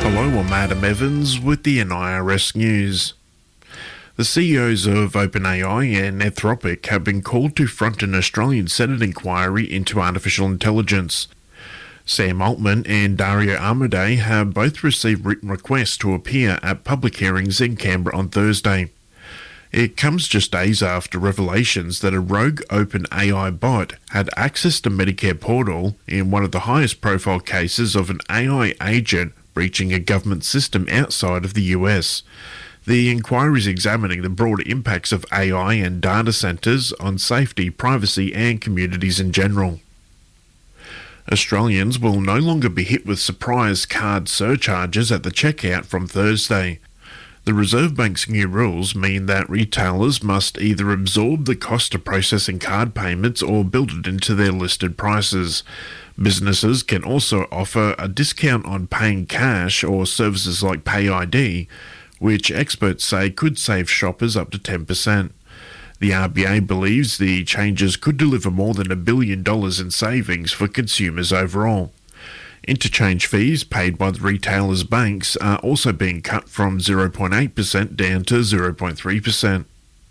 Hello, I'm Adam Evans with the NIRS News. The CEOs of OpenAI and Anthropic have been called to front an Australian Senate inquiry into artificial intelligence. Sam Altman and Dario Amodei have both received written requests to appear at public hearings in Canberra on Thursday. It comes just days after revelations that a rogue OpenAI bot had access to Medicare portal in one of the highest profile cases of an AI agent breaching a government system outside of the US. The inquiry is examining the broader impacts of AI and data centres on safety, privacy and communities in general. Australians will no longer be hit with surprise card surcharges at the checkout from Thursday. The Reserve Bank's new rules mean that retailers must either absorb the cost of processing card payments or build it into their listed prices. Businesses can also offer a discount on paying cash or services like PayID, which experts say could save shoppers up to 10%. The RBA believes the changes could deliver more than $1 billion in savings for consumers overall. Interchange fees paid by the retailers' banks are also being cut from 0.8% down to 0.3%.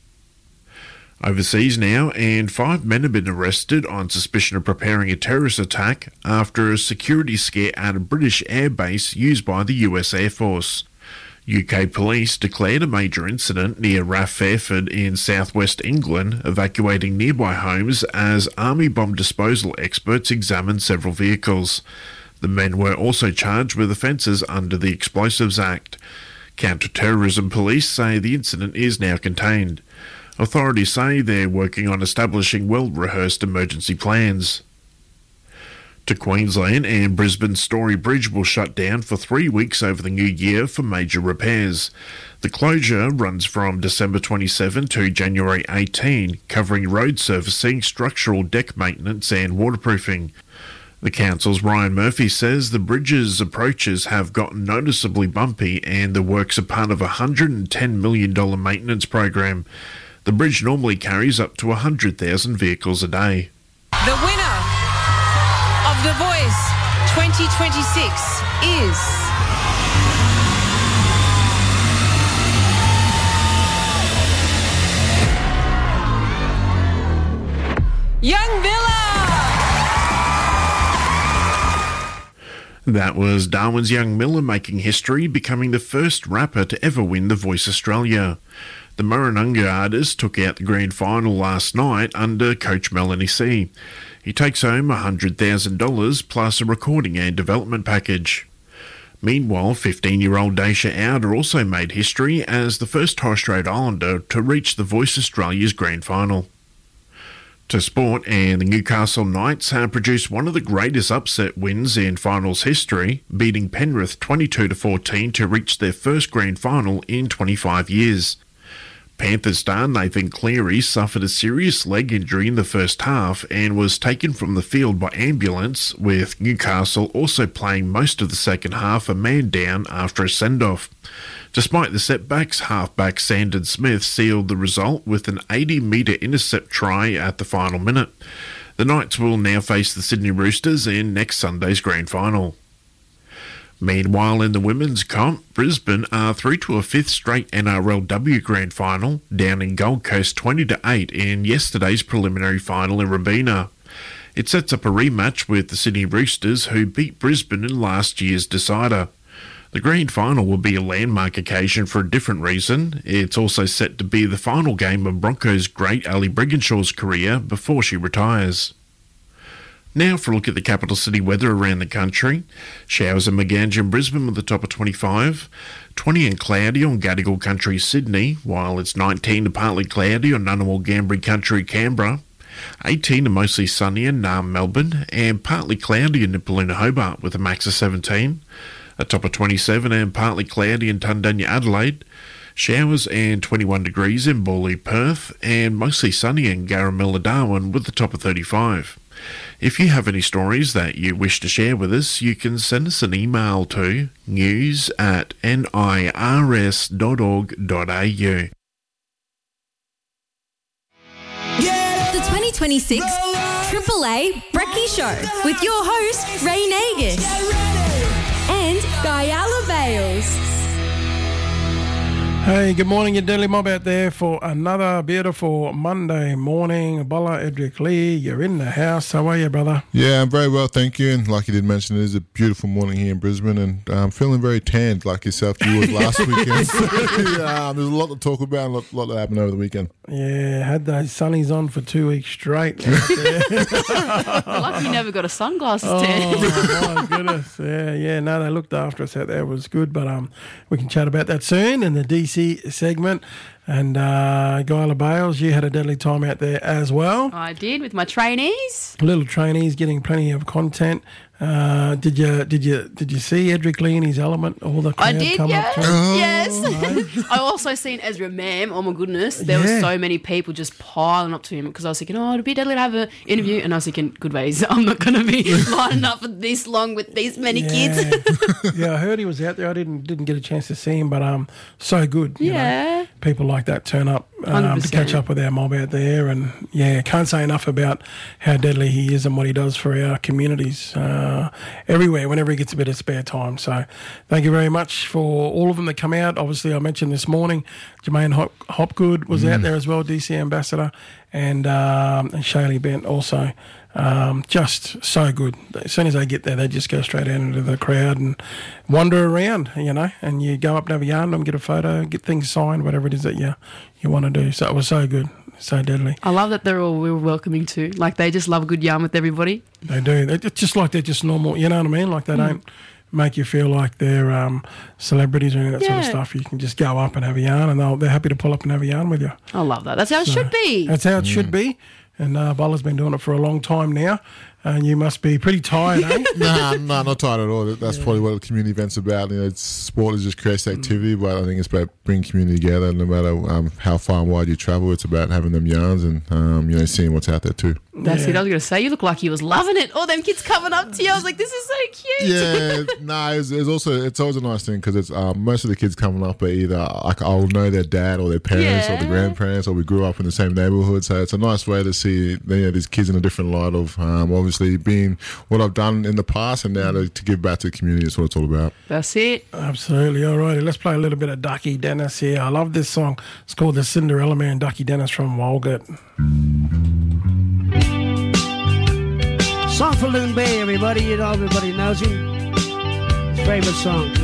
Overseas now, and 5 men have been arrested on suspicion of preparing a terrorist attack after a security scare at a British airbase used by the US Air Force. UK police declared a major incident near RAF Fairford in southwest England, evacuating nearby homes as army bomb disposal experts examined several vehicles. The men were also charged with offences under the Explosives Act. Counter-terrorism police say the incident is now contained. Authorities say they're working on establishing well-rehearsed emergency plans. To Queensland, and Brisbane's Story Bridge will shut down for 3 weeks over the new year for major repairs. The closure runs from December 27 to January 18, covering road surfacing, structural deck maintenance and waterproofing. The council's Ryan Murphy says the bridge's approaches have gotten noticeably bumpy and the works are part of a $110 million maintenance program. The bridge normally carries up to 100,000 vehicles a day. The winner of The Voice 2026 is Young Miller. That was Darwin's Young Miller making history, becoming the first rapper to ever win The Voice Australia. The Murrununga artist took out the grand final last night under coach Melanie C. He takes home $100,000 plus a recording and development package. Meanwhile, 15-year-old Daisha Outer also made history as the first Torres Strait Islander to reach The Voice Australia's grand final. To sport, and the Newcastle Knights have produced one of the greatest upset wins in finals history, beating Penrith 22-14 to reach their first grand final in 25 years. Panthers star Nathan Cleary suffered a serious leg injury in the first half and was taken from the field by ambulance, with Newcastle also playing most of the second half a man down after a send-off. Despite the setbacks, halfback Sandon Smith sealed the result with an 80-metre intercept try at the final minute. The Knights will now face the Sydney Roosters in next Sunday's grand final. Meanwhile, in the women's comp, Brisbane are through to a fifth straight NRLW grand final, down in Gold Coast 20-8 in yesterday's preliminary final in Robina. It sets up a rematch with the Sydney Roosters, who beat Brisbane in last year's decider. The grand final will be a landmark occasion for a different reason. It's also set to be the final game of Broncos great Ali Briginshaw's career before she retires. Now for a look at the capital city weather around the country. Showers in Maganja and Brisbane with a top of 25. 20 and cloudy on Gadigal Country, Sydney, while it's 19 to partly cloudy on Ngunnawal Gambri Country, Canberra. 18 to mostly sunny in Naarm, Melbourne, and partly cloudy in Nipaluna, Hobart with a max of 17. A top of 27 and partly cloudy in Tundanya, Adelaide. Showers and 21 degrees in Bawley, Perth, and mostly sunny in Garamilla, Darwin with a top of 35. If you have any stories that you wish to share with us, you can send us an email to news@nirs.org.au. The 2026 AAA Brekkie Show with your host, Ray Nagus and Guy Alabay. Bales. Hey, good morning, your Deadly Mob out there for another beautiful Monday morning. Bola Edric Lee, you're in the house. How are you, brother? Yeah, I'm very well, thank you. And like you did mention, it is a beautiful morning here in Brisbane, and I'm feeling very tanned like yourself. You was last weekend. There's a lot to talk about and a lot that happened over the weekend. Yeah, had those sunnies on for 2 weeks straight. Lucky you never got a sunglasses tan. Oh, my goodness. Yeah, no, they looked after us out there. It was good, but we can chat about that soon in the DC segment. And Guyla Bales, you had a deadly time out there as well. I did with my trainees. Little trainees getting plenty of content. Did you see Edric Lee in his element? All the crowd I did, come yeah. up to Yes. I also seen Ezra Mam. Oh my goodness, there were so many people just piling up to him because I was thinking, it'd be deadly to have an interview, and I was thinking, good ways, I'm not going to be lining up for this long with these many kids. Yeah, I heard he was out there. I didn't get a chance to see him, but so good. You know, people like that turn up to catch up with our mob out there, and can't say enough about how deadly he is and what he does for our communities everywhere whenever he gets a bit of spare time. So thank you very much for all of them that come out. Obviously, I mentioned this morning Jermaine Hopgood was out there as well, DC ambassador, and Shaylee Bent also. Just so good. As soon as they get there, they just go straight out into the crowd and wander around, and you go up and have a yarn with them, get a photo, get things signed, whatever it is that you want to do. So it was so good, so deadly. I love that they're all real welcoming too. Like, they just love a good yarn with everybody. They do. It's just like they're just normal, you know what I mean? Like, they don't make you feel like they're celebrities or any of that sort of stuff. You can just go up and have a yarn, and they're happy to pull up and have a yarn with you. I love that. That's how it should be. That's how it should be. And Bola's been doing it for a long time now, and you must be pretty tired, eh? No, not tired at all. That's probably what a community event's about. Sport is just creates activity, but I think it's about bringing community together. No matter how far and wide you travel, it's about having them yarns and seeing what's out there too. That's it. I was going to say, you look like you was loving it. All them kids coming up to you. I was like, this is so cute. Yeah, it's always a nice thing because it's most of the kids coming up are either I'll know their dad or their parents or the grandparents, or we grew up in the same neighbourhood. So it's a nice way to see these kids in a different light of obviously being what I've done in the past, and now to give back to the community is what it's all about. That's it. Absolutely. All righty, let's play a little bit of Ducky Dennis here. I love this song. It's called The Cinderella Man, Ducky Dennis from Walgett. Song for Loon Bay, everybody. Everybody knows him. His favourite song.